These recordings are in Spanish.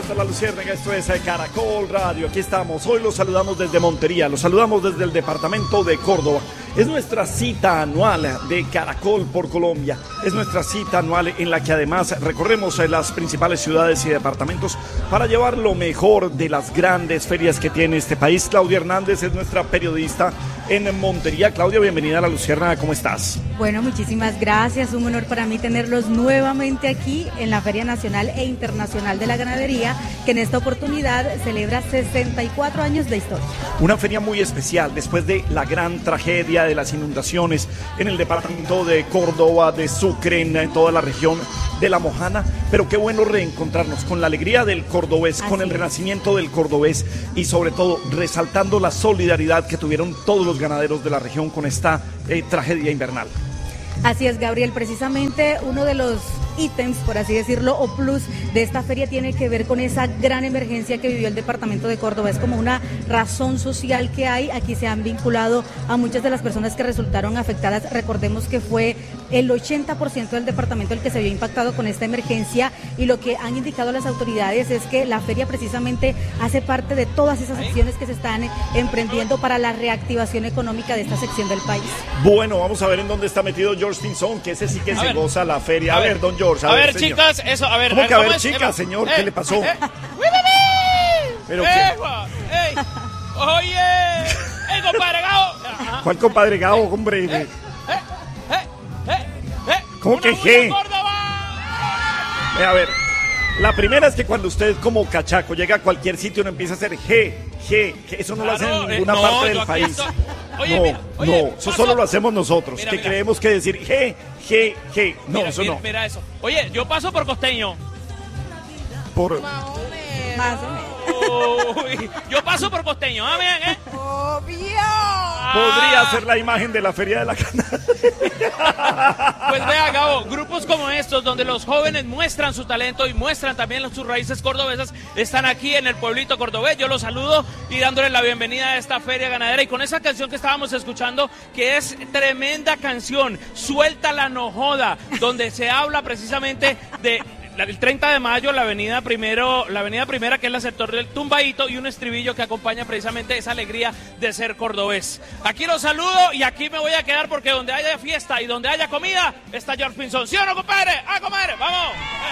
Esta es La Luciérnaga, esto es Caracol Radio. Aquí estamos, hoy los saludamos desde Montería, los saludamos desde el departamento de Córdoba. Es nuestra cita anual de Caracol por Colombia. Es nuestra cita anual en la que además recorremos las principales ciudades y departamentos para llevar lo mejor de las grandes ferias que tiene este país. Claudia Hernández es nuestra periodista en Montería. Claudia, bienvenida a La Luciérnaga, ¿cómo estás? Bueno, muchísimas gracias, un honor para mí tenerlos nuevamente aquí en la Feria Nacional e Internacional de la Ganadería, que en esta oportunidad celebra 64 años de historia. Una feria muy especial después de la gran tragedia de las inundaciones en el departamento de Córdoba, de Sucre, en toda la región de La Mojana, pero qué bueno reencontrarnos con la alegría del cordobés, con el renacimiento del cordobés y sobre todo resaltando la solidaridad que tuvieron todos los ganaderos de la región con esta tragedia invernal. Así es, Gabriel, precisamente uno de los ítems, por así decirlo, o plus de esta feria tiene que ver con esa gran emergencia que vivió el departamento de Córdoba. Es como una razón social que hay. Aquí se han vinculado a muchas de las personas que resultaron afectadas. Recordemos que fue el 80% del departamento el que se vio impactado con esta emergencia, y lo que han indicado las autoridades es que la feria precisamente hace parte de todas esas acciones que se están emprendiendo para la reactivación económica de esta sección del país. Bueno, vamos a ver en dónde está metido George Pinzón, que ese sí que se goza la feria. A ver, don George. A ver, chicas, eso, a ver. ¿Cómo que a ver, chicas, señor? ¿Qué le pasó? ¿Pero qué? Oye, compadre Gao. ¿Cuál compadre Gao, hombre? ¿Cómo que G? A ver, la primera es que cuando usted como cachaco llega a cualquier sitio uno empieza a hacer G, que eso no lo hacen en ninguna parte del país. Eso solo lo hacemos nosotros, que creemos que decir G. No, eso no. Mira eso. Oye, yo paso por costeño. Por... Más o menos. Yo paso por costeño, bien, ¡Obvio! Podría ser la imagen de la Feria de la Pues vea, Gabo, grupos como estos, donde los jóvenes muestran su talento y muestran también sus raíces cordobesas, están aquí en el pueblito cordobés. Yo los saludo y dándoles la bienvenida a esta feria ganadera, y con esa canción que estábamos escuchando, que es tremenda canción, Suelta la no joda, donde se habla precisamente de el 30 de mayo, la avenida Primera, que es el sector del Tumbaíto, y un estribillo que acompaña precisamente esa alegría de ser cordobés. Aquí los saludo y aquí me voy a quedar, porque donde haya fiesta y donde haya comida está George Pinzón. ¿Sí o no, compadre? ¡A comer! ¡Vamos!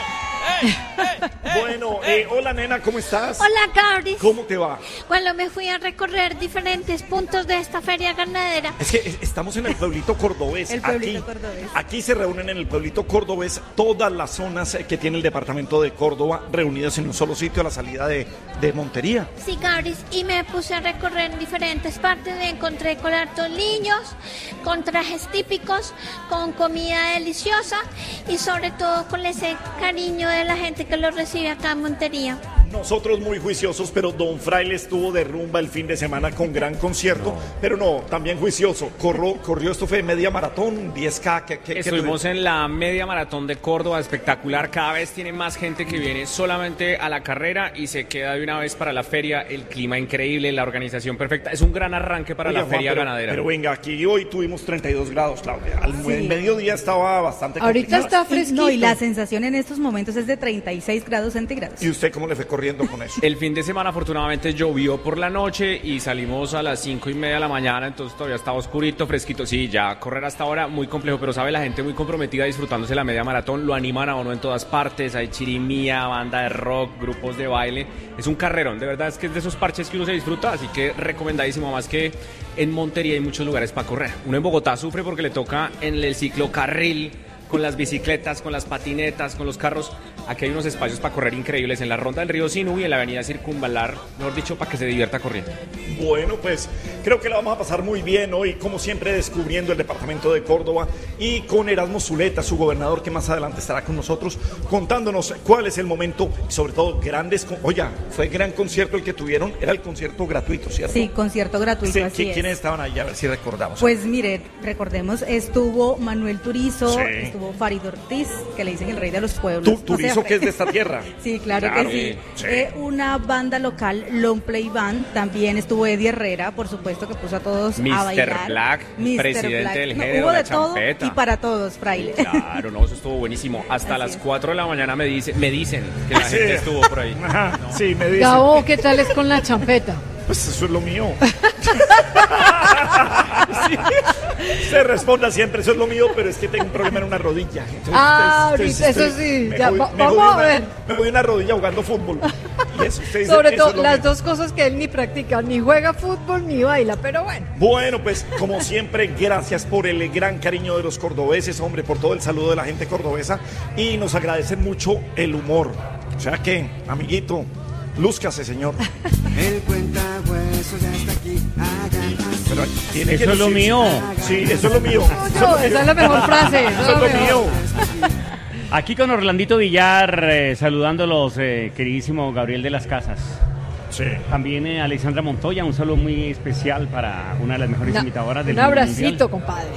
Bueno, hola nena, ¿cómo estás? Hola, Gabriel. ¿Cómo te va? Bueno, me fui a recorrer diferentes puntos de esta feria ganadera. Es que estamos en el pueblito cordobés. Cordobés. Aquí se reúnen en el pueblito cordobés todas las zonas que tiene el departamento de Córdoba, reunidas en un solo sitio a la salida de Montería. Sí, Gabriel, y me puse a recorrer en diferentes partes. Me encontré con hartos niños, con trajes típicos, con comida deliciosa y sobre todo con ese cariño de la gente que lo recibe acá en Montería. Nosotros muy juiciosos, pero Don Fraile estuvo de rumba el fin de semana con gran concierto, pero no, también juicioso. Corrió, esto fue media maratón, 10K. Estuvimos en la media maratón de Córdoba, espectacular. Cada vez tiene más gente que viene solamente a la carrera y se queda de una vez para la feria. El clima increíble, la organización perfecta. Es un gran arranque para la feria ganadera. Pero venga, aquí hoy tuvimos 32 grados, Claudia. Al mediodía estaba bastante Ahorita complicado. está fresquito. No, y la sensación en estos momentos es de 36 grados centígrados. ¿Y usted cómo le fue corriendo con eso? El fin de semana afortunadamente llovió por la noche y salimos a las 5:30 de la mañana, entonces todavía estaba oscurito, fresquito. Sí, ya correr hasta ahora muy complejo, pero sabe, la gente muy comprometida disfrutándose la media maratón, lo animan a uno en todas partes, hay chirimía, banda de rock, grupos de baile, es un carrerón, de verdad es que es de esos parches que uno se disfruta, así que recomendadísimo, más que en Montería hay muchos lugares para correr. Uno en Bogotá sufre porque le toca en el ciclocarril, con las bicicletas, con las patinetas, con los carros. Aquí hay unos espacios para correr increíbles en la Ronda del Río Sinú y en la avenida Circunvalar, mejor dicho, para que se divierta corriendo. Bueno, pues creo que la vamos a pasar muy bien hoy, como siempre, descubriendo el departamento de Córdoba y con Erasmo Zuleta, su gobernador, que más adelante estará con nosotros contándonos cuál es el momento y sobre todo grandes... Oiga, fue gran concierto el que tuvieron, era el concierto gratuito, ¿cierto? Sí, concierto gratuito, Sí, así es. ¿Quiénes estaban ahí? A ver si recordamos. Pues mire, recordemos, estuvo Manuel Turizo, Sí. estuvo Farid Ortiz, que le dicen el rey de los pueblos. Turizo eso que es de esta tierra. Sí, claro que sí. Una banda local, Long Play Band, también estuvo Eddie Herrera, por supuesto, que puso a todos a bailar. Mr. Black, presidente del género, hubo la de todo champeta. y para todos, Fraile. Claro, no, eso estuvo buenísimo. Hasta Así las es. 4 de la mañana me dicen que la gente estuvo por ahí. Ajá, sí, me dice. Gabo, ¿qué tal es con la champeta? Pues eso es lo mío. Sí. Se responda siempre, eso es lo mío, pero es que tengo un problema en una rodilla. Ahorita, eso sí. Ya, vamos a ver. Me voy una rodilla jugando fútbol. Y eso, usted dice, Sobre eso todo es lo las mío. dos cosas que él ni practica, ni juega fútbol ni baila, pero bueno. Bueno, pues como siempre, gracias por el gran cariño de los cordobeses, hombre, por todo el saludo de la gente cordobesa. Y nos agradecen mucho el humor. O sea que, amiguito, lúzcase, señor. El cuentahuesos ya está aquí. Pero tiene Eso que es lo lucirse. mío. Sí, eso es lo mío. No, esa es la mejor frase. Eso es lo mío. Aquí con Orlandito Villar, saludándolos, queridísimo Gabriel de las Casas. Sí. También Alexandra Montoya, un saludo muy especial para una de las mejores imitadoras del Un abracito, mundial, compadre.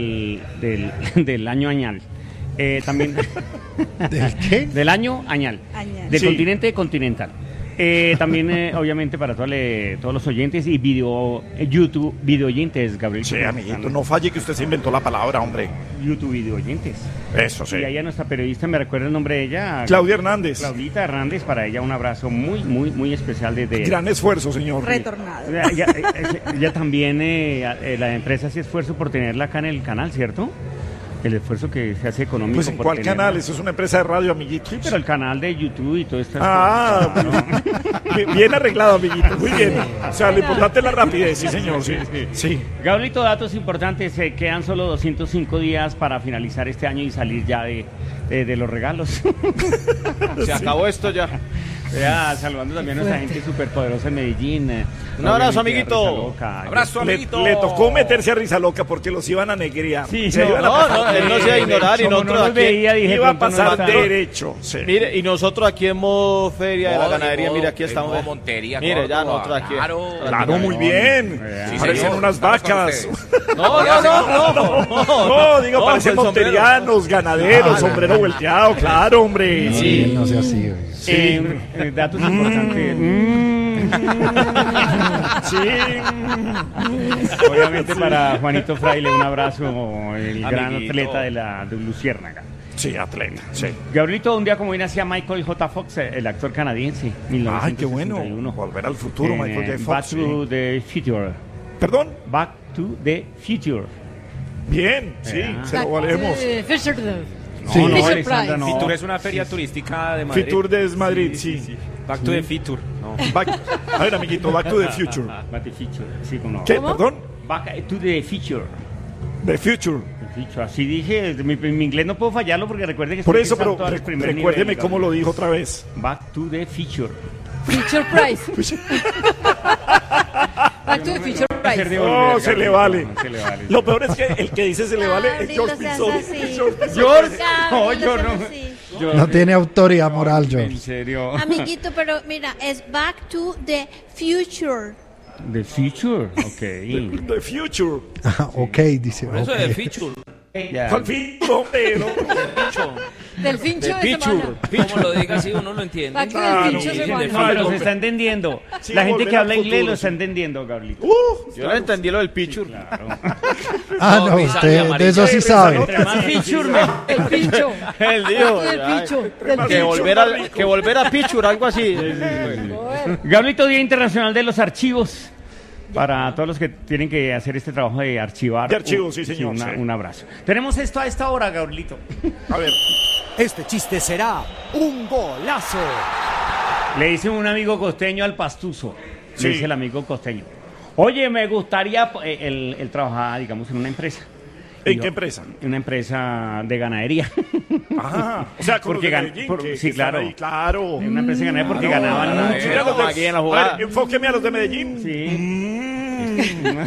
del año añal. También ¿Del qué? del año añal, Añal. del Sí. continente continental. También, obviamente, para todos los oyentes y YouTube video oyentes, Gabriel. Sí, amiguito, no falle que usted se inventó la palabra, hombre. YouTube video oyentes. Eso sí. Y ahí a nuestra periodista, me recuerda el nombre de ella. Claudia Hernández. Claudita Hernández, para ella un abrazo muy, muy, muy especial desde... Gran esfuerzo, señor. Retornado. Ella también, la empresa hace esfuerzo por tenerla acá en el canal, ¿cierto? El esfuerzo que se hace económico. Pues en por cuál tenerla. canal, eso es una empresa de radio, amiguito. Sí, pero el canal de YouTube y todo esto. Ah, bien arreglado, amiguito, muy bien. O sea, lo importante es la rapidez, sí, señor, sí. Sí. Gabrielito, datos importantes, quedan solo 205 días para finalizar este año y salir ya de los regalos. Se acabó esto ya. Ya, saludando también a nuestra gente superpoderosa en Medellín. Un abrazo, obviamente, amiguito. a Risa Loca. Abrazo, amiguito. Le tocó meterse a Risa Loca porque los iban a negrear. Sí, Se iban a no, pasar no, él no se iba a ignorar y Como nosotros no los aquí... veía, dije, iba a pronto no pasar está. derecho. Sí. Mire, y nosotros aquí en modo feria de la ganadería, mire, aquí en estamos. modo Montería, Mire, ya Córdoba, nosotros aquí. Claro, muy bien. Sí, Parecen señor. unas Estamos con vacas. ustedes. No, digo, parecen pues, monterianos, ganaderos, sombrero volteado, claro, hombre. Sí, no sea así, güey. Datos importantes. Sí. Obviamente para Juanito Fraile, un abrazo, el gran Amiguito. atleta de Luciérnaga. Sí, atleta, sí. Gabrielito, un día como hoy nacía Michael J. Fox, el actor canadiense. Ay, qué bueno. 1961. Volver al futuro, Michael J. Back Fox. to Sí. the Future. ¿Perdón? Back to the Future. Bien, sí, se lo valemos. Fisher. Sí. No, Fisher Alexandra, Price. no. Fitur es una feria turística de Madrid. Fitur de Madrid, sí. Back to the Fitur. No. A ver, amiguito, Back to the Future. Back to the Future. Sí, como no. ¿Qué? ¿Perdón? Back to the Future. The Future. Así dije, mi inglés no puedo fallarlo porque recuerde que Por estoy eso, pero empezando al primer recuérdeme nivel, cómo lo dijo otra vez. Back to the Future. Fisher Price. Back to the Fisher Price. No, se le vale. No se le vale. Lo peor es que el que dice se le vale es Gabriel, George no seas Pinzón. así. George Pinzón. George. Gabriel, No, yo seas no. así. No tiene autoridad moral, En George. serio. Amiguito, pero mira, es Back to the Future. The Future, ok. The Future. Ah, ok, dice. Por eso ok. es el feature. Ya. Al fin, hombre, ¿no? Del fincho de Pichur. semana. Como lo diga así, uno lo entiende. Back to Claro. the fincho de No, semana. pero se está entendiendo. Sí, La gente volver que al habla inglés futuro, lo está sí. entendiendo, Gabrielito. Yo no entendí lo del Pichur. Claro. Ah, No, no, mi sangre usted amarilla. de eso sí Risa sabe. Loca, Entre más sí, feature, sí, mejor. El pincho. Él dijo. Del ay, pincho. Del más Que pincho. volver, más rico. que volver a Pichur, algo así. Gabrielito, Día Internacional de los Archivos. Para todos los que tienen que hacer este trabajo de archivar. De archivos, sí, señor, sí. Un abrazo. Tenemos esto a esta hora, Gabrielito. A ver. Este chiste será un golazo. Le dice un amigo costeño al pastuso. Sí. Le dice el amigo costeño. Oye, me gustaría... Él trabajaba, digamos, en una empresa. ¿En qué empresa? En una empresa de ganadería. Ah, o sea, con Porque los de gan- Medellín, por- que sí, están claro. ahí, claro. En una empresa de ganadería porque ganaban mucho. Mira los de- Aquí en la a jugada. ver, enfóqueme a los de Medellín. Sí.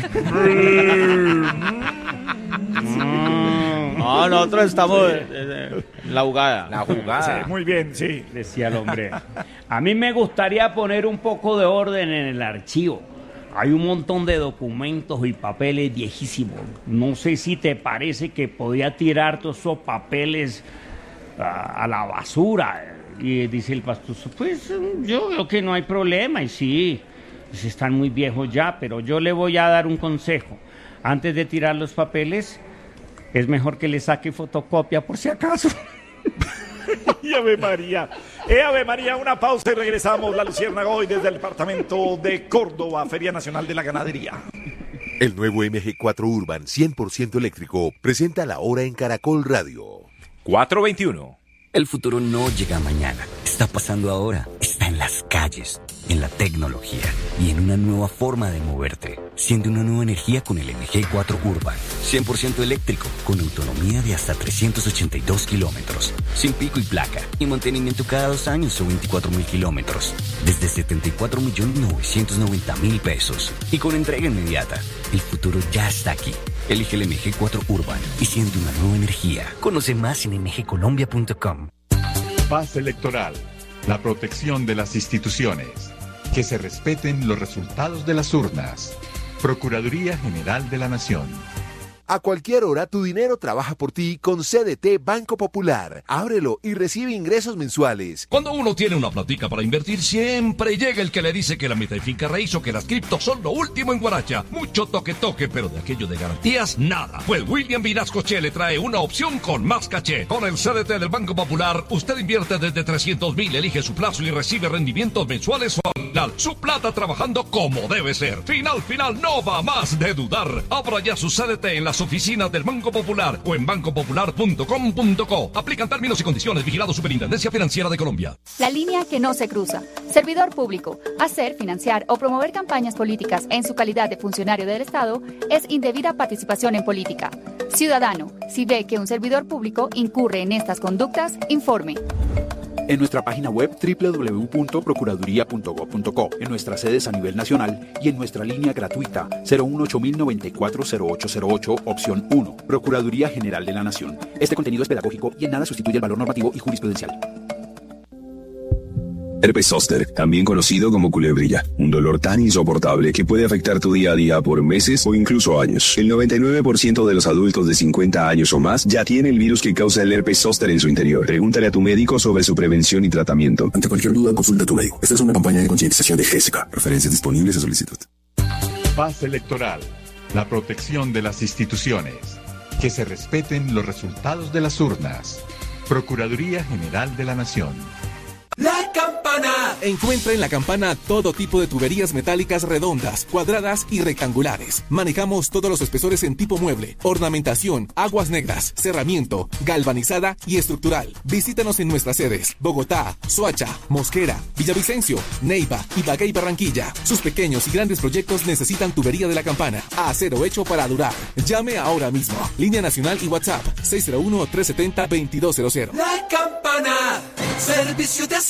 No, nosotros estamos en la jugada. La Sí, jugada. muy bien, sí. Decía el hombre. A mí me gustaría poner un poco de orden en el archivo. Hay un montón de documentos y papeles viejísimos. No sé si te parece que podía tirar todos esos papeles a la basura. Y dice el pastuso, pues yo veo que no hay problema, y sí, pues están muy viejos ya, pero yo le voy a dar un consejo. Antes de tirar los papeles, es mejor que le saque fotocopia por si acaso. Y Ave María. Ave María, una pausa y regresamos. La Luciérnaga hoy desde el departamento de Córdoba, Feria Nacional de la Ganadería. El nuevo MG4 Urban 100% eléctrico presenta la hora en Caracol Radio. 4:21. El futuro no llega mañana, está pasando ahora, está en las calles, en la tecnología y en una nueva forma de moverte. Siente una nueva energía con el MG4 Urban, 100% eléctrico, con autonomía de hasta 382 kilómetros, sin pico y placa, y mantenimiento cada 2 años o 24.000 kilómetros, desde 74.990.000 pesos, y con entrega inmediata. El futuro ya está aquí. Elige el MG4 Urban y siente una nueva energía. Conoce más en mgcolombia.com. Paz electoral, la protección de las instituciones, que se respeten los resultados de las urnas. Procuraduría General de la Nación. A cualquier hora tu dinero trabaja por ti con CDT Banco Popular. Ábrelo y recibe ingresos mensuales. Cuando uno tiene una platica para invertir, siempre llega el que le dice que la meta y finca raíz o que las criptos son lo último en Guaracha. Mucho toque, pero de aquello de garantías, nada. Pues William Vinascoche le trae una opción con más caché. Con el CDT del Banco Popular, usted invierte desde 300.000, elige su plazo y recibe rendimientos mensuales o anual. Su plata trabajando como debe ser. Final, no va más de dudar. Abra ya su CDT en las oficinas del Banco Popular o en bancopopular.com.co. Aplican términos y condiciones. Vigilado Superintendencia Financiera de Colombia. La línea que no se cruza. Servidor público. Hacer, financiar o promover campañas políticas en su calidad de funcionario del Estado es indebida participación en política. Ciudadano, si ve que un servidor público incurre en estas conductas, informe. En nuestra página web www.procuraduría.gov.co, en nuestras sedes a nivel nacional y en nuestra línea gratuita 018-094-0808, opción 1, Procuraduría General de la Nación. Este contenido es pedagógico y en nada sustituye el valor normativo y jurisprudencial. Herpes zóster, también conocido como culebrilla, un dolor tan insoportable que puede afectar tu día a día por meses o incluso años. El 99% de los adultos de 50 años o más ya tiene el virus que causa el herpes zóster en su interior. Pregúntale a tu médico sobre su prevención y tratamiento. Ante cualquier duda, consulta a tu médico. Esta es una campaña de concientización de GESCA. Referencias disponibles a solicitud. Paz electoral, la protección de las instituciones, que se respeten los resultados de las urnas. Procuraduría General de la Nación. La Campana. Encuentra en La Campana todo tipo de tuberías metálicas redondas, cuadradas y rectangulares. Manejamos todos los espesores en tipo mueble, ornamentación, aguas negras, cerramiento, galvanizada y estructural. Visítanos en nuestras sedes: Bogotá, Soacha, Mosquera, Villavicencio, Neiva, Ibagué y Barranquilla. Sus pequeños y grandes proyectos necesitan tubería de La Campana. Acero hecho para durar. Llame ahora mismo. Línea nacional y WhatsApp 601-370-2200. La Campana. Servicio de acero.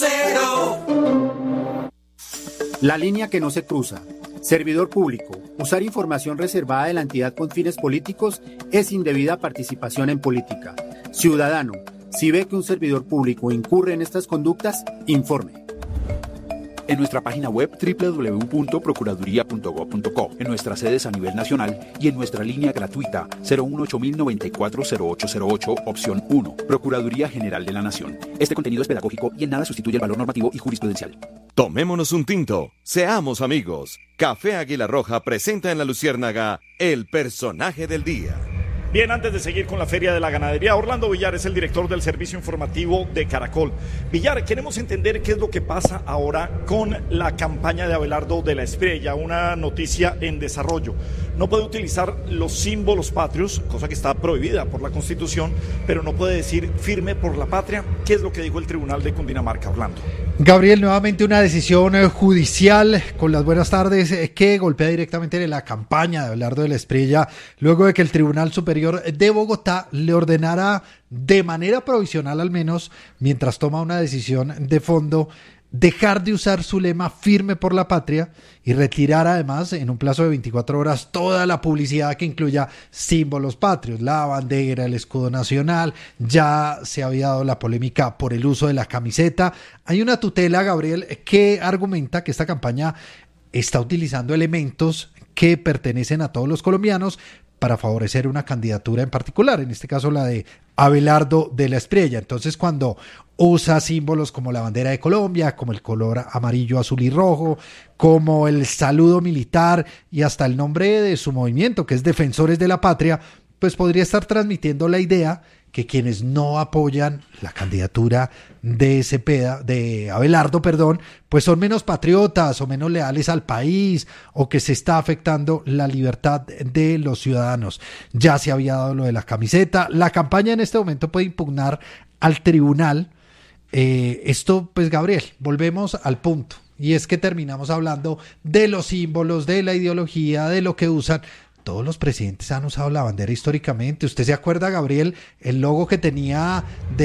La línea que no se cruza. Servidor público. Usar información reservada de la entidad con fines políticos es indebida participación en política. Ciudadano, si ve que un servidor público incurre en estas conductas, informe. En nuestra página web www.procuraduría.gov.co, en nuestras sedes a nivel nacional y en nuestra línea gratuita 018-094-0808, opción 1, Procuraduría General de la Nación. Este contenido es pedagógico y en nada sustituye el valor normativo y jurisprudencial. Tomémonos un tinto, seamos amigos. Café Águila Roja presenta en La Luciérnaga el personaje del día. Bien, antes de seguir con la Feria de la Ganadería, Orlando Villar es el director del servicio informativo de Caracol. Villar, queremos entender qué es lo que pasa ahora con la campaña de Abelardo de la Espriella, una noticia en desarrollo. No puede utilizar los símbolos patrios, cosa que está prohibida por la Constitución, pero no puede decir firme por la patria. ¿Qué es lo que dijo el Tribunal de Cundinamarca, Orlando? Gabriel, nuevamente una decisión judicial, con las buenas tardes, que golpea directamente en la campaña de Abelardo de la Espriella, luego de que el Tribunal Superior de Bogotá le ordenara de manera provisional, al menos, mientras toma una decisión de fondo, dejar de usar su lema firme por la patria y retirar además en un plazo de 24 horas toda la publicidad que incluya símbolos patrios, la bandera, el escudo nacional. Ya se había dado la polémica por el uso de la camiseta. Hay una tutela, Gabriel, que argumenta que esta campaña está utilizando elementos que pertenecen a todos los colombianos para favorecer una candidatura en particular, en este caso la de Abelardo de la Espriella. Entonces, cuando usa símbolos como la bandera de Colombia, como el color amarillo, azul y rojo, como el saludo militar y hasta el nombre de su movimiento, que es Defensores de la Patria, pues podría estar transmitiendo la idea que quienes no apoyan la candidatura de Cepeda, de Abelardo, pues son menos patriotas o menos leales al país, o que se está afectando la libertad de los ciudadanos. Ya se había dado lo de la camiseta. La campaña en este momento puede impugnar al tribunal. Esto, pues, Gabriel, volvemos al punto, y es que terminamos hablando de los símbolos, de la ideología, de lo que usan. Todos los presidentes han usado la bandera históricamente. ¿Usted se acuerda, Gabriel, el logo que tenía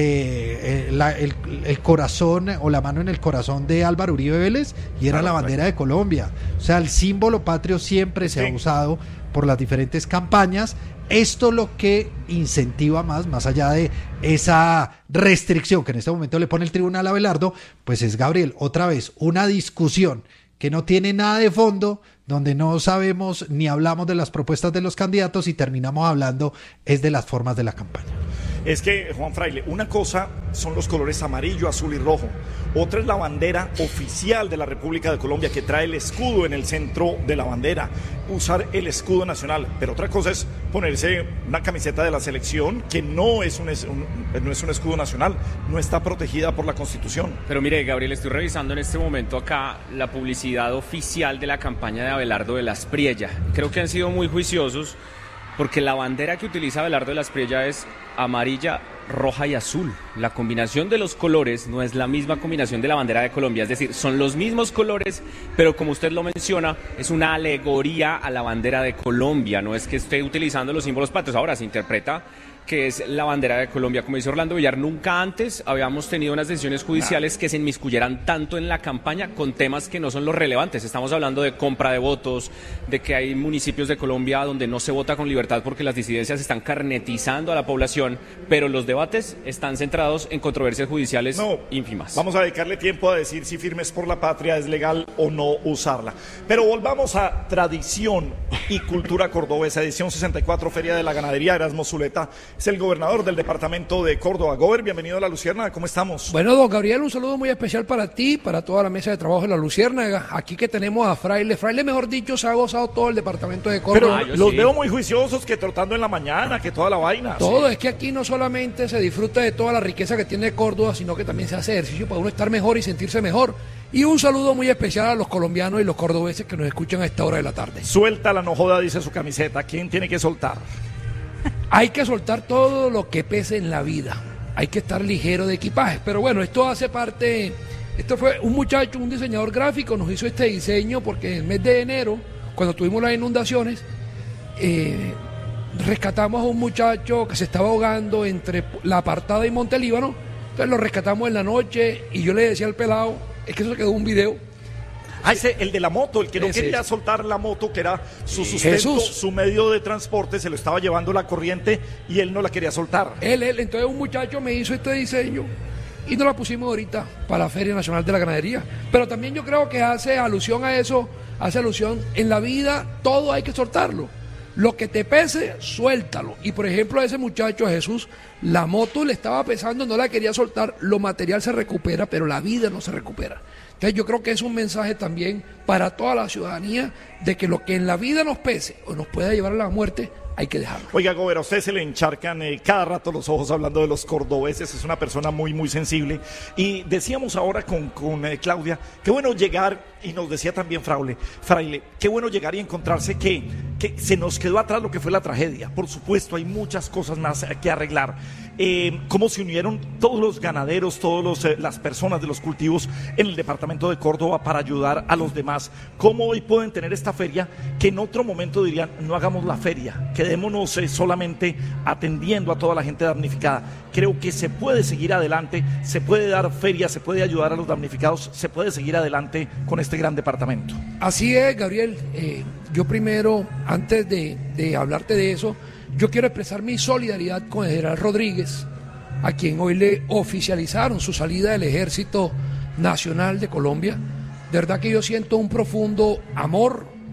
de el corazón o la mano en el corazón de Álvaro Uribe Vélez? Y era la bandera de Colombia. O sea, el símbolo patrio siempre se ha usado por las diferentes campañas. Esto lo que incentiva más allá de esa restricción que en este momento le pone el tribunal a Abelardo, pues es, Gabriel, otra vez una discusión que no tiene nada de fondo, donde no sabemos ni hablamos de las propuestas de los candidatos y terminamos hablando es de las formas de la campaña. Es que, Juan Fraile, una cosa son los colores amarillo, azul y rojo. Otra es la bandera oficial de la República de Colombia, que trae el escudo en el centro de la bandera. Usar el escudo nacional. Pero otra cosa es ponerse una camiseta de la selección, que no es un escudo nacional. No está protegida por la Constitución. Pero mire, Gabriel, estoy revisando en este momento acá la publicidad oficial de la campaña de Abelardo de la Espriella. Creo que han sido muy juiciosos, porque la bandera que utiliza Abelardo de la Espriella es amarilla, roja y azul. La combinación de los colores no es la misma combinación de la bandera de Colombia, es decir, son los mismos colores, pero como usted lo menciona, es una alegoría a la bandera de Colombia, no es que esté utilizando los símbolos patrios. Ahora se interpreta que es la bandera de Colombia. Como dice Orlando Villar, nunca antes habíamos tenido unas decisiones judiciales que se inmiscuyeran tanto en la campaña con temas que no son los relevantes. Estamos hablando de compra de votos, de que hay municipios de Colombia donde no se vota con libertad porque las disidencias están carnetizando a la población, pero los debates están centrados en controversias judiciales ínfimas. Vamos a dedicarle tiempo a decir si Firmes por la Patria es legal o no usarla. Pero volvamos a tradición y cultura cordobesa, edición 64, Feria de la Ganadería. Erasmo Zuleta es el gobernador del departamento de Córdoba. Gober, bienvenido a La Luciérnaga, ¿cómo estamos? Bueno, don Gabriel, un saludo muy especial para ti, para toda la mesa de trabajo de La Luciérnaga. Aquí que tenemos a Fraile, mejor dicho, se ha gozado todo el departamento de Córdoba. Pero los veo muy juiciosos, que trotando en la mañana, que toda la vaina. Todo, es que aquí no solamente se disfruta de toda la riqueza que tiene Córdoba, sino que también se hace ejercicio para uno estar mejor y sentirse mejor. Y un saludo muy especial a los colombianos y los cordobeses que nos escuchan a esta hora de la tarde. Suéltala, no joda, dice su camiseta. ¿Quién tiene que soltar? Hay que soltar todo lo que pese en la vida. Hay que estar ligero de equipaje. Pero bueno, esto hace parte... Esto fue un muchacho, un diseñador gráfico, nos hizo este diseño porque en el mes de enero, cuando tuvimos las inundaciones, rescatamos a un muchacho que se estaba ahogando entre La Apartada y Montelíbano. Entonces lo rescatamos en la noche y yo le decía al pelado, es que eso quedó un video. Ese, el de la moto, el que no quería soltar la moto, que era su sustento, su medio de transporte, se lo estaba llevando la corriente y él no la quería soltar. Entonces un muchacho me hizo este diseño y nos la pusimos ahorita para la Feria Nacional de la Ganadería. Pero también yo creo que hace alusión a eso, hace alusión, en la vida todo hay que soltarlo. Lo que te pese, suéltalo. Y por ejemplo a ese muchacho, a Jesús, la moto le estaba pesando, no la quería soltar, lo material se recupera, pero la vida no se recupera. Entonces yo creo que es un mensaje también para toda la ciudadanía de que lo que en la vida nos pese o nos pueda llevar a la muerte, hay que dejarlo. Oiga, Gober, a usted se le encharcan cada rato los ojos hablando de los cordobeses, es una persona muy, muy sensible. Y decíamos ahora con Claudia, qué bueno llegar, y nos decía también Fraile, qué bueno llegar y encontrarse que se nos quedó atrás lo que fue la tragedia. Por supuesto, hay muchas cosas más que arreglar. Cómo se unieron todos los ganaderos, las personas de los cultivos en el departamento de Córdoba para ayudar a los demás. Cómo hoy pueden tener esta feria que en otro momento dirían, no hagamos la feria, quedémonos solamente atendiendo a toda la gente damnificada. Creo que se puede seguir adelante, se puede dar feria, se puede ayudar a los damnificados, se puede seguir adelante con este gran departamento. Así es, Gabriel. Yo primero, antes de hablarte de eso, yo quiero expresar mi solidaridad con el general Rodríguez, a quien hoy le oficializaron su salida del Ejército Nacional de Colombia. De verdad que yo siento un profundo amor,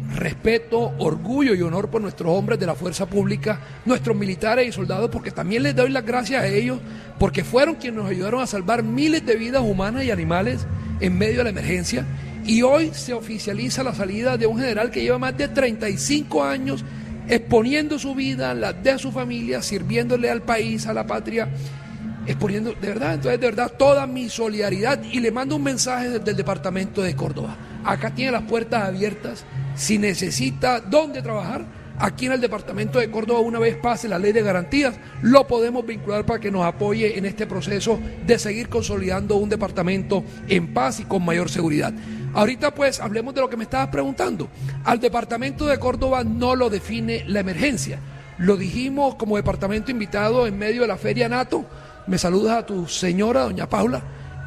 respeto, orgullo y honor por nuestros hombres de la fuerza pública, nuestros militares y soldados, porque también les doy las gracias a ellos, porque fueron quienes nos ayudaron a salvar miles de vidas humanas y animales en medio de la emergencia. Y hoy se oficializa la salida de un general que lleva más de 35 años exponiendo su vida, la de su familia, sirviéndole al país, a la patria, exponiendo, de verdad, entonces de verdad toda mi solidaridad, y le mando un mensaje desde el departamento de Córdoba. Acá tiene las puertas abiertas, si necesita dónde trabajar, aquí en el departamento de Córdoba, una vez pase la ley de garantías, lo podemos vincular para que nos apoye en este proceso de seguir consolidando un departamento en paz y con mayor seguridad. Ahorita pues hablemos de lo que me estabas preguntando. Al departamento de Córdoba no lo define la emergencia. Lo dijimos como departamento invitado en medio de la Feria NATO. Me saluda a tu señora, doña Paula.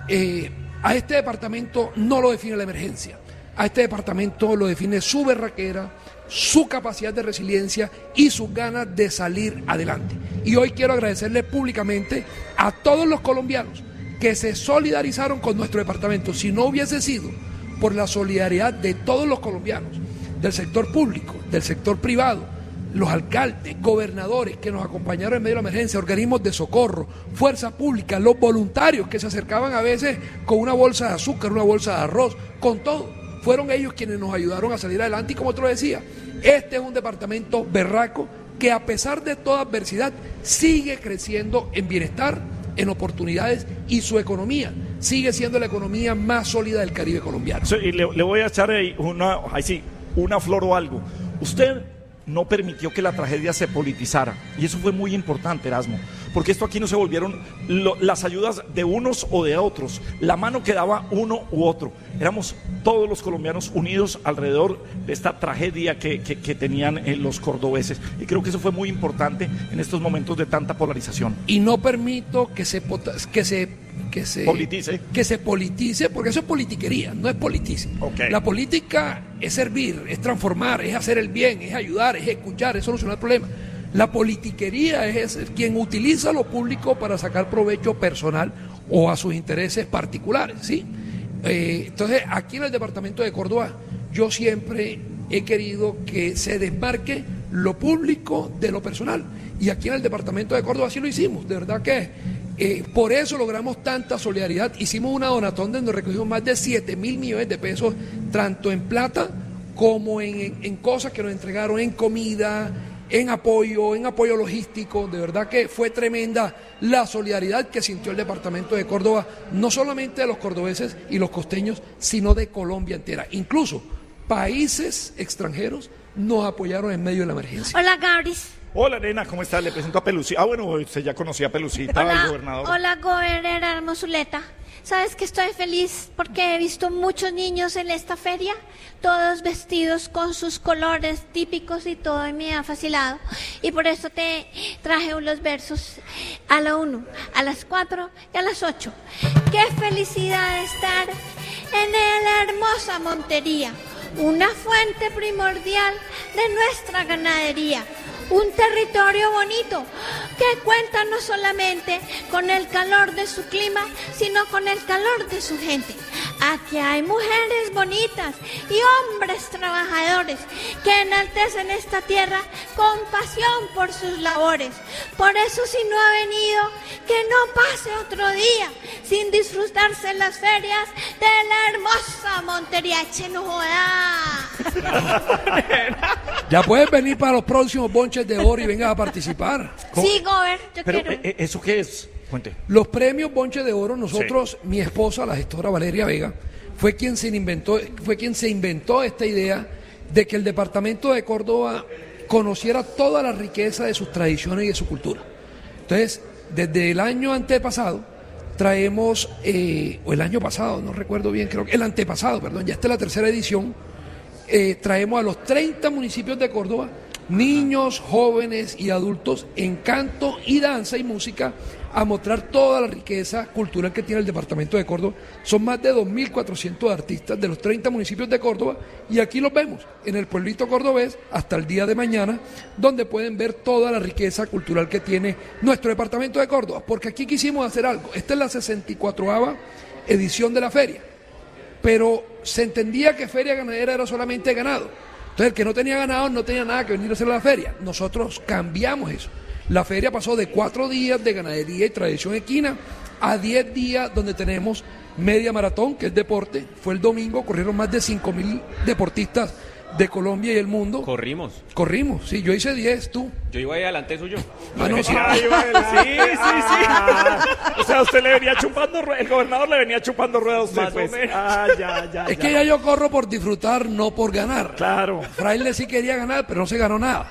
A este departamento no lo define la emergencia. A este departamento lo define su berraquera, su capacidad de resiliencia y sus ganas de salir adelante. Y hoy quiero agradecerle públicamente a todos los colombianos que se solidarizaron con nuestro departamento. Si no hubiese sido por la solidaridad de todos los colombianos, del sector público, del sector privado, los alcaldes, gobernadores que nos acompañaron en medio de la emergencia, organismos de socorro, fuerza pública, los voluntarios que se acercaban a veces con una bolsa de azúcar, una bolsa de arroz, con todo, fueron ellos quienes nos ayudaron a salir adelante. Y como te lo decía, este es un departamento berraco que a pesar de toda adversidad sigue creciendo en bienestar, en oportunidades, y su economía sigue siendo la economía más sólida del Caribe colombiano. Sí, y le voy a echar ahí una flor o algo. Usted no permitió que la tragedia se politizara, y eso fue muy importante, Erasmo, porque esto aquí no se volvieron las ayudas de unos o de otros, la mano que daba uno u otro, éramos todos los colombianos unidos alrededor de esta tragedia que tenían los cordobeses, y creo que eso fue muy importante en estos momentos de tanta polarización. Y no permito que se politice, porque eso es politiquería, no es politice. Okay. La política es servir, es transformar, es hacer el bien, es ayudar, es escuchar, es solucionar problemas. La politiquería es quien utiliza lo público para sacar provecho personal o a sus intereses particulares, ¿sí? Entonces, aquí en el departamento de Córdoba, yo siempre he querido que se desmarque lo público de lo personal. Y aquí en el departamento de Córdoba así lo hicimos, de verdad que por eso logramos tanta solidaridad. Hicimos una donatón donde recogimos más de 7.000 millones de pesos, tanto en plata como en cosas que nos entregaron, en comida, en apoyo logístico. De verdad que fue tremenda la solidaridad que sintió el departamento de Córdoba, no solamente de los cordobeses y los costeños, sino de Colombia entera. Incluso países extranjeros nos apoyaron en medio de la emergencia. Hola, Gabris. Hola, nena, ¿cómo estás? Le presento a Pelucita. Bueno, usted ya conocía a Pelucita, el gobernador. Hola, gobernador Hermosuleta. ¿Sabes que estoy feliz? Porque he visto muchos niños en esta feria, todos vestidos con sus colores típicos y todo, y me ha fascinado. Y por eso te traje unos versos a la 1, a las 4 y a las 8. ¡Qué felicidad estar en la hermosa Montería! Una fuente primordial de nuestra ganadería. Un territorio bonito que cuenta no solamente con el calor de su clima, sino con el calor de su gente. Aquí hay mujeres bonitas y hombres trabajadores que enaltecen esta tierra con pasión por sus labores. Por eso, si no ha venido, que no pase otro día sin disfrutarse en las ferias de la hermosa Montería. ¡Che, no joda! Ya puedes venir para los próximos bonches de oro y vengas a participar. Sí, Gober, yo Pero, quiero. ¿eso qué es? Cuente. Los premios Bonche de Oro, nosotros, mi esposa, la gestora Valeria Vega, fue quien se inventó esta idea de que el departamento de Córdoba conociera toda la riqueza de sus tradiciones y de su cultura. Entonces, desde el año antepasado, traemos, o el año pasado, no recuerdo bien, creo que el antepasado, perdón, ya esta es la tercera edición, traemos a los 30 municipios de Córdoba, niños, jóvenes y adultos en canto y danza y música, a mostrar toda la riqueza cultural que tiene el departamento de Córdoba. Son más de 2.400 artistas de los 30 municipios de Córdoba, y aquí los vemos en el pueblito cordobés hasta el día de mañana, donde pueden ver toda la riqueza cultural que tiene nuestro departamento de Córdoba, porque aquí quisimos hacer algo. Esta es la 64ª edición de la feria, pero se entendía que Feria Ganadera era solamente ganado. Entonces el que no tenía ganado no tenía nada que venir a hacer a la feria. Nosotros cambiamos eso. La feria pasó de 4 días de ganadería y tradición equina a 10 días donde tenemos media maratón, que es deporte. Fue el domingo, corrieron más de 5.000 deportistas de Colombia y el mundo. Corrimos, sí, yo hice 10, tú. Yo iba ahí adelante suyo. Ah, no, sí. O sea, usted le venía chupando, el gobernador le venía chupando ruedas a usted, Más o pues. menos. Es que ya yo corro por disfrutar, no por ganar. Claro. Fraile sí quería ganar, pero no se ganó nada.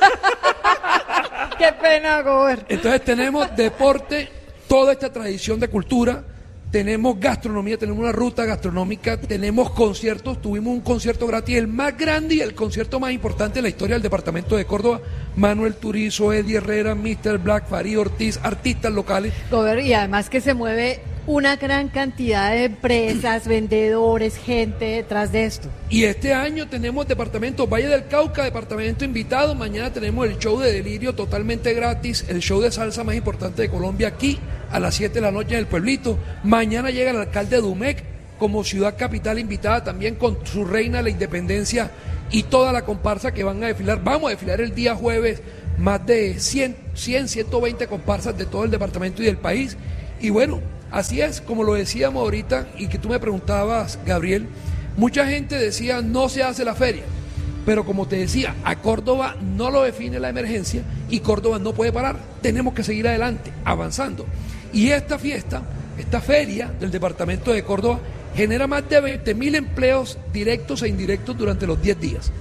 Qué pena, Gober. Entonces tenemos deporte, toda esta tradición de cultura, tenemos gastronomía, tenemos una ruta gastronómica, tenemos conciertos, tuvimos un concierto gratis, el más grande y el concierto más importante de la historia del departamento de Córdoba. Manuel Turizo, Eddie Herrera, Mr. Black, Farid Ortiz, artistas locales. Gober, y además que se mueve una gran cantidad de empresas, vendedores, gente detrás de esto. Y este año tenemos departamento Valle del Cauca, departamento invitado. Mañana tenemos el show de Delirio totalmente gratis, el show de salsa más importante de Colombia aquí a las 7 de la noche en el pueblito. Mañana llega el alcalde de Dumec como ciudad capital invitada también con su reina de la independencia y toda la comparsa que van a desfilar. Vamos a desfilar el día jueves más de 120 comparsas de todo el departamento y del país. Y bueno, así es, como lo decíamos ahorita y que tú me preguntabas, Gabriel, mucha gente decía no se hace la feria, pero como te decía, a Córdoba no lo define la emergencia y Córdoba no puede parar, tenemos que seguir adelante, avanzando. Y esta fiesta, esta feria del departamento de Córdoba genera más de 20.000 empleos directos e indirectos durante los 10 días.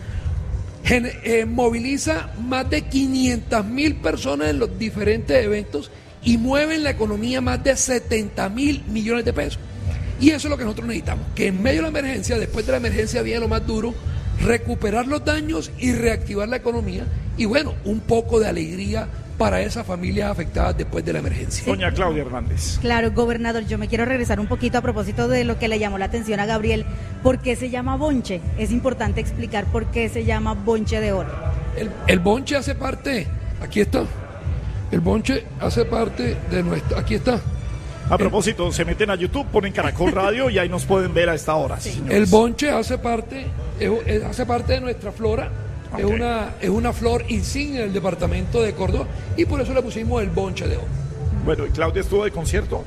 Moviliza más de 500.000 personas en los diferentes eventos y mueven la economía más de 70.000 millones de pesos. Y eso es lo que nosotros necesitamos, que en medio de la emergencia, después de la emergencia viene lo más duro, recuperar los daños y reactivar la economía y bueno, un poco de alegría para esas familias afectadas después de la emergencia. Doña Claudia Hernández. Claro, gobernador, yo me quiero regresar un poquito a propósito de lo que le llamó la atención a Gabriel. ¿Por qué se llama bonche? Es importante explicar por qué se llama bonche de oro. El bonche hace parte, aquí está, el bonche hace parte de nuestra, aquí está. A propósito, se meten a YouTube, ponen Caracol Radio y ahí nos pueden ver a esta hora. Sí. El bonche hace parte de nuestra flora. Okay. Es una flor insignia del departamento de Córdoba y por eso le pusimos el bonche de oro. Bueno, ¿y Claudia estuvo de concierto?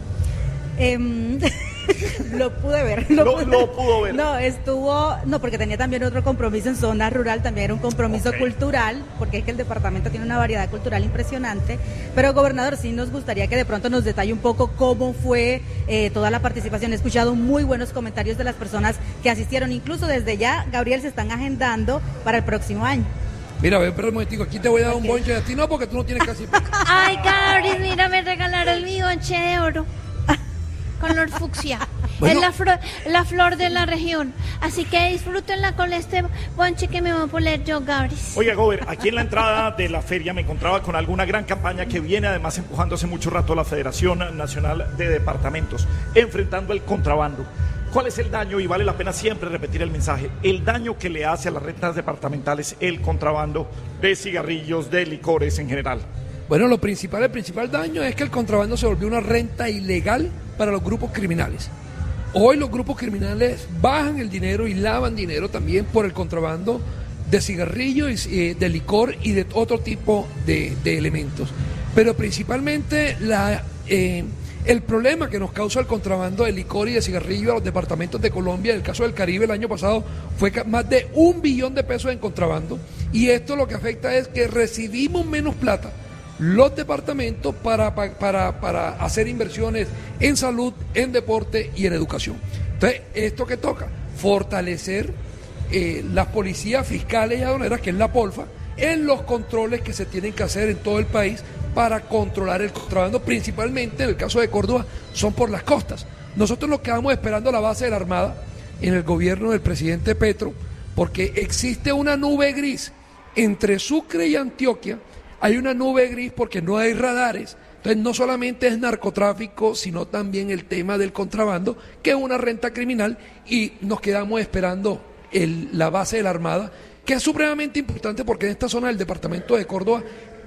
Lo pude ver. Lo pudo ver. No, porque tenía también otro compromiso en zona rural, también era un compromiso cultural, porque es que el departamento tiene una variedad cultural impresionante. Pero, gobernador, sí nos gustaría que de pronto nos detalle un poco cómo fue toda la participación. He escuchado muy buenos comentarios de las personas que asistieron, incluso desde ya, Gabriel, se están agendando para el próximo año. Mira, ven, pero un momentico, aquí te voy a dar un bonche, a ti no, porque tú no tienes casi... Ay, Gabriel, mira, me regalaron mi bonche de oro. Color fucsia. Bueno. Es la flor de la región. Así que disfrútenla con este bonche que me voy a poner yo, Gabriel. Oiga, Gober, aquí en la entrada de la feria me encontraba con alguna gran campaña que viene además empujando hace mucho rato la Federación Nacional de Departamentos, enfrentando el contrabando. ¿Cuál es el daño? Y vale la pena siempre repetir el mensaje. El daño que le hace a las rentas departamentales el contrabando de cigarrillos, de licores en general. Bueno, el principal daño es que el contrabando se volvió una renta ilegal para los grupos criminales. Hoy los grupos criminales bajan el dinero y lavan dinero también por el contrabando de cigarrillos, de licor y de otro tipo de elementos. Pero principalmente el problema que nos causa el contrabando de licor y de cigarrillo a los departamentos de Colombia, en el caso del Caribe el año pasado, fue más de 1 billón de pesos en contrabando. Y esto lo que afecta es que recibimos menos plata los departamentos para hacer inversiones en salud, en deporte y en educación. Entonces, ¿esto qué toca? Fortalecer las policías fiscales y aduaneras, que es la POLFA, en los controles que se tienen que hacer en todo el país para controlar el contrabando, principalmente en el caso de Córdoba, son por las costas. Nosotros nos quedamos esperando la base de la Armada en el gobierno del presidente Petro, porque existe una nube gris entre Sucre y Antioquia. Hay una nube gris porque no hay radares. Entonces no solamente es narcotráfico, sino también el tema del contrabando, que es una renta criminal, y nos quedamos esperando la base de la Armada, que es supremamente importante porque en esta zona del departamento de Córdoba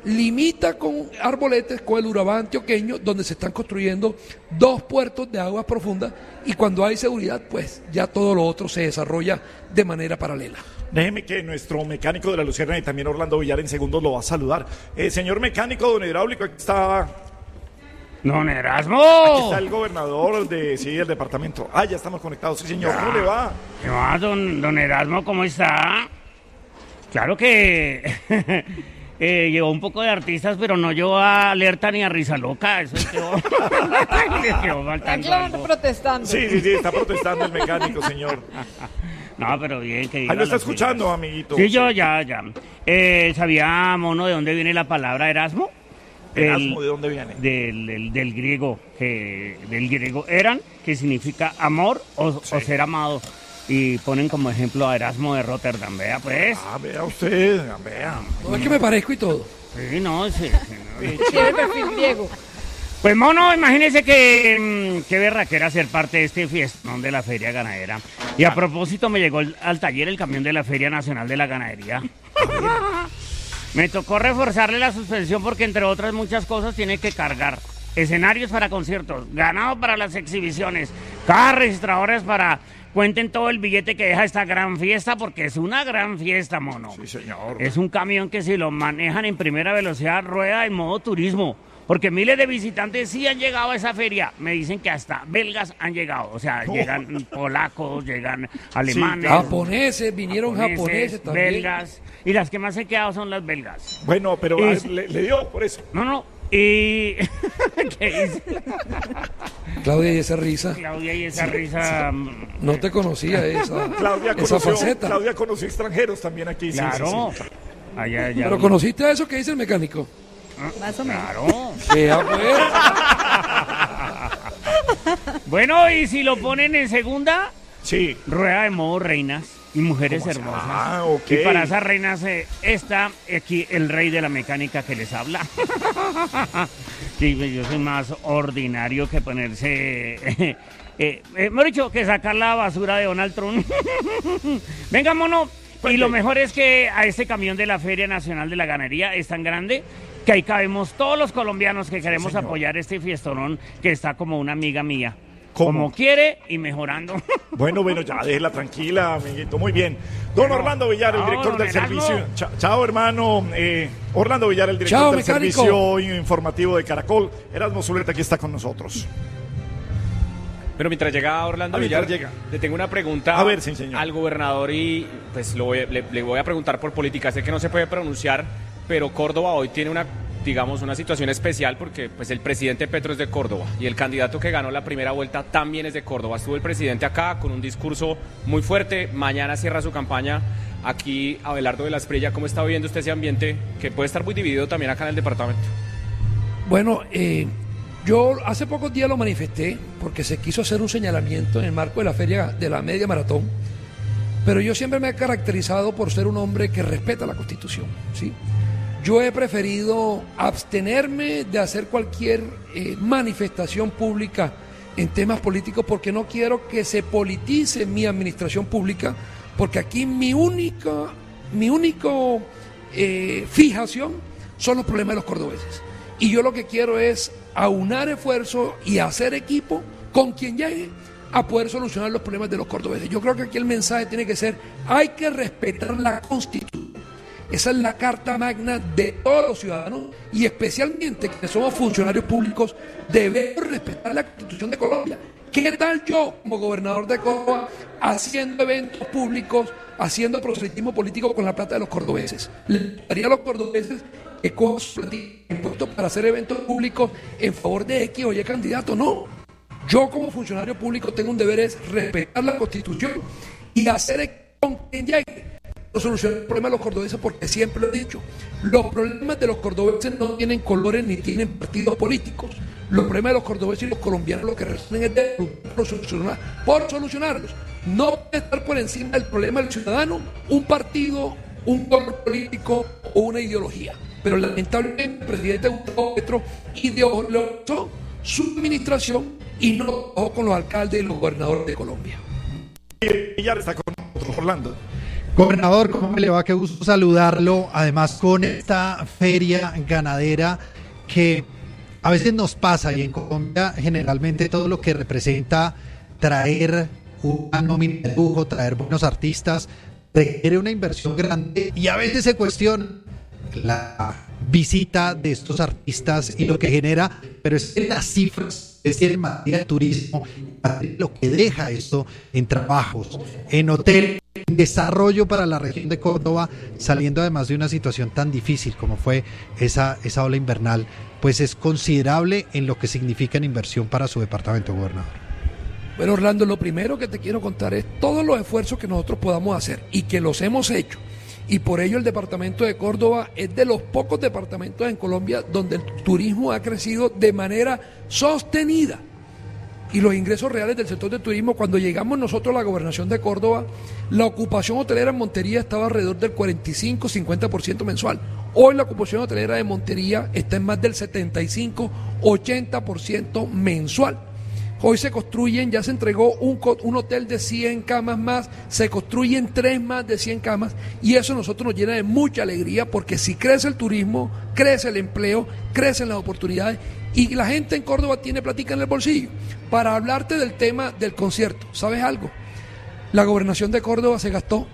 limita con Arboletes, con el Urabá antioqueño, donde se están construyendo 2 puertos de aguas profundas, y cuando hay seguridad, pues ya todo lo otro se desarrolla de manera paralela. Déjeme que nuestro mecánico de la Luciérnaga y también Orlando Villar en segundos lo va a saludar. Señor mecánico, don hidráulico, aquí está... ¡Don Erasmo! Aquí está el gobernador del departamento. Ya estamos conectados, sí señor. ¿Cómo le va? ¿Qué va, don Erasmo? ¿Cómo está? Claro que llevó un poco de artistas, pero no llevó a Alerta ni a Risa Loca. Eso quedó faltando algo. Protestando. Sí, está protestando el mecánico, señor. No, pero bien que... Ahí lo está escuchando, amiguito. Sí, yo ya. ¿Sabía, mono, de dónde viene la palabra Erasmo? ¿Erasmo de dónde viene? Del griego, del griego eran, que significa amor o ser amado. Y ponen como ejemplo a Erasmo de Rotterdam, vea pues. Vea usted, vea. No es que me parezco y todo. Sí, no, sí. Tiene perfil griego. Pues mono, imagínese que berraquera ser parte de este fiestón de la Feria Ganadera. Y a propósito me llegó al taller el camión de la Feria Nacional de la Ganadería. Me tocó reforzarle la suspensión porque entre otras muchas cosas tiene que cargar escenarios para conciertos, ganado para las exhibiciones, cajas registradoras para... Cuenten todo el billete que deja esta gran fiesta, porque es una gran fiesta, mono. Sí, señor. Es un camión que si lo manejan en primera velocidad rueda en modo turismo, porque miles de visitantes sí han llegado a esa feria. Me dicen que hasta belgas han llegado, o sea, llegan polacos, llegan alemanes. Sí, japoneses, vinieron japoneses también. Belgas, y las que más se han quedado son las belgas. Bueno, pero le dio por eso. No, y... ¿Qué dice? Claudia y esa risa. No te conocía esa faceta. Claudia conoció extranjeros también aquí. Claro. Sí. Allá. Pero ¿conociste a eso que dice el mecánico? Más o menos. Claro. Bueno, y si lo ponen en segunda, sí, rueda de modo reinas y mujeres hermosas. Okay. Y para esas reinas está aquí el rey de la mecánica que les habla. Sí, yo soy más ordinario que ponerse... mejor dicho, que sacar la basura de Donald Trump. Venga, mono. Y lo mejor es que a este camión de la Feria Nacional de la Ganadería es tan grande que ahí cabemos todos los colombianos que queremos apoyar este fiestonón que está como una amiga mía. Como quiere y mejorando. Bueno, ya déjela tranquila, amiguito. Muy bien. Don Orlando Villar, el director del servicio. Chao, hermano. Orlando Villar, el director del servicio informativo de Caracol. Erasmo Zuleta, aquí está con nosotros. Pero mientras llega Orlando Villar, le tengo una pregunta al gobernador y pues le voy a preguntar por política. Sé que no se puede pronunciar, pero Córdoba hoy tiene una situación especial porque pues el presidente Petro es de Córdoba y el candidato que ganó la primera vuelta también es de Córdoba. Estuvo el presidente acá con un discurso muy fuerte, mañana cierra su campaña aquí Abelardo de la Espriella. ¿Cómo está viviendo usted ese ambiente que puede estar muy dividido también acá en el departamento? Bueno, yo hace pocos días lo manifesté porque se quiso hacer un señalamiento en el marco de la feria de la media maratón, pero yo siempre me he caracterizado por ser un hombre que respeta la Constitución, ¿sí? Yo he preferido abstenerme de hacer cualquier manifestación pública en temas políticos porque no quiero que se politice mi administración pública, porque aquí mi único fijación son los problemas de los cordobeses. Y yo lo que quiero es aunar esfuerzos y hacer equipo con quien llegue a poder solucionar los problemas de los cordobeses. Yo creo que aquí el mensaje tiene que ser: hay que respetar la Constitución. Esa es la carta magna de todos los ciudadanos y especialmente quienes somos funcionarios públicos debemos respetar la Constitución de Colombia. ¿Qué tal yo, como gobernador de Córdoba, haciendo eventos públicos, haciendo proselitismo político con la plata de los cordobeses? ¿Le daría a los cordobeses que cojan impuestos para hacer eventos públicos en favor de X o Y candidato? No. Yo como funcionario público tengo un deber, es respetar la Constitución y hacer con quien llegue solucionar el problema de los cordobeses, porque siempre lo he dicho, los problemas de los cordobeses no tienen colores ni tienen partidos políticos. Los problemas de los cordobeses y los colombianos lo que resuelven es de por solucionarlos. No puede estar por encima del problema del ciudadano un partido, un color político o una ideología. Pero lamentablemente el presidente Gustavo Petro ideologizó su administración y no lo dejó con los alcaldes y los gobernadores de Colombia. Y ya está con nosotros, Orlando. Gobernador, ¿cómo me le va? Qué gusto saludarlo. Además, con esta feria ganadera que a veces nos pasa, y en Colombia generalmente todo lo que representa traer una nómina de lujo, traer buenos artistas, requiere una inversión grande y a veces se cuestiona la visita de estos artistas y lo que genera, pero es en las cifras, es en materia de turismo, lo que deja esto en trabajos, en hotel, en desarrollo para la región de Córdoba, saliendo además de una situación tan difícil como fue esa ola invernal, pues es considerable en lo que significa en inversión para su departamento, gobernador. Bueno, Orlando, lo primero que te quiero contar es todos los esfuerzos que nosotros podamos hacer y que los hemos hecho. Y por ello el departamento de Córdoba es de los pocos departamentos en Colombia donde el turismo ha crecido de manera sostenida. Y los ingresos reales del sector del turismo, cuando llegamos nosotros a la gobernación de Córdoba, la ocupación hotelera en Montería estaba alrededor del 45-50% mensual. Hoy la ocupación hotelera de Montería está en más del 75-80% mensual. Hoy se construyen, ya se entregó un hotel de 100 camas más, se construyen 3 más de 100 camas y eso a nosotros nos llena de mucha alegría porque si crece el turismo, crece el empleo, crecen las oportunidades y la gente en Córdoba tiene platica en el bolsillo. Para hablarte del tema del concierto, ¿sabes algo? La gobernación de Córdoba se gastó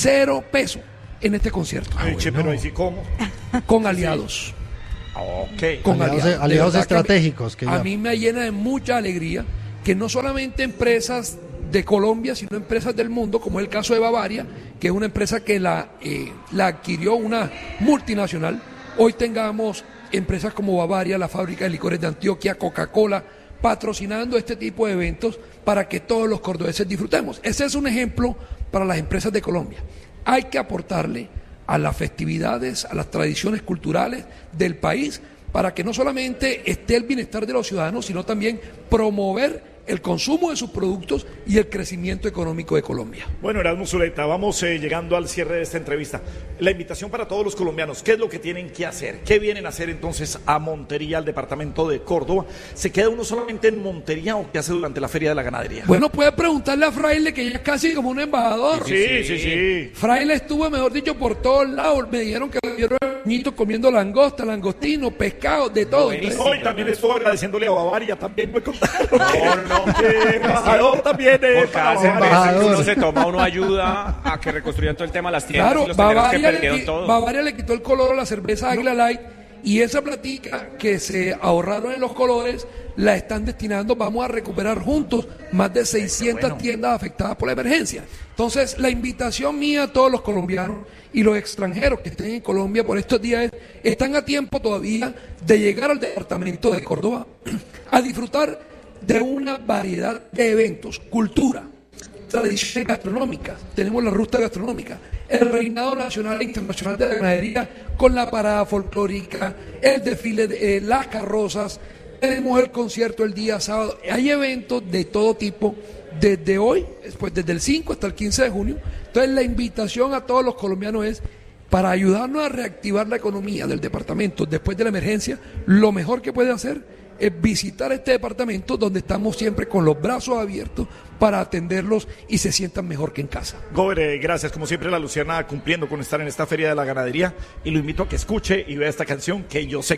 0 pesos en este concierto. Pero ahí sí, ¿cómo? Con aliados. Okay. Con aliados estratégicos. A mí me llena de mucha alegría que no solamente empresas de Colombia, sino empresas del mundo, como es el caso de Bavaria, que es una empresa que la adquirió una multinacional, hoy tengamos empresas como Bavaria, la fábrica de licores de Antioquia, Coca-Cola, patrocinando este tipo de eventos para que todos los cordobeses disfrutemos. Ese es un ejemplo para las empresas de Colombia. Hay que aportarle a las festividades, a las tradiciones culturales del país, para que no solamente esté el bienestar de los ciudadanos, sino también promover el consumo de sus productos y el crecimiento económico de Colombia. Bueno, Erasmo Zuleta, vamos llegando al cierre de esta entrevista. La invitación para todos los colombianos, ¿qué es lo que tienen que hacer? ¿Qué vienen a hacer entonces a Montería, al departamento de Córdoba? ¿Se queda uno solamente en Montería o qué hace durante la Feria de la Ganadería? Bueno, puede preguntarle a Fraile, que ya es casi como un embajador. Sí. Fraile estuvo, mejor dicho, por todos lados. Me dijeron que vieron niños comiendo langosta, langostino, pescado, de todo. Y también estuvo agradeciéndole a Bavaria, también me contaron. Embajador también. Por cada cerveza que uno se toma, uno ayuda a que reconstruyan todo el tema de las tiendas. Claro, y los tenderos que perdieron todo. Bavaria le quitó el color a la cerveza Águila Light y esa platica que se ahorraron en los colores la están destinando, vamos a recuperar juntos más de 600 tiendas afectadas por la emergencia. Entonces, la invitación mía a todos los colombianos y los extranjeros que estén en Colombia por estos días están a tiempo todavía de llegar al departamento de Córdoba a disfrutar de una variedad de eventos, cultura, tradiciones gastronómicas. Tenemos la ruta gastronómica, el reinado nacional e internacional de la ganadería con la parada folclórica, el desfile de las carrozas, tenemos el concierto el día sábado. Hay eventos de todo tipo desde hoy, desde el 5 hasta el 15 de junio. Entonces la invitación a todos los colombianos es para ayudarnos a reactivar la economía del departamento después de la emergencia. Lo mejor que puede hacer es visitar este departamento donde estamos siempre con los brazos abiertos para atenderlos y se sientan mejor que en casa. Gober, gracias. Como siempre, la Luciana cumpliendo con estar en esta Feria de la Ganadería y lo invito a que escuche y vea esta canción que yo sé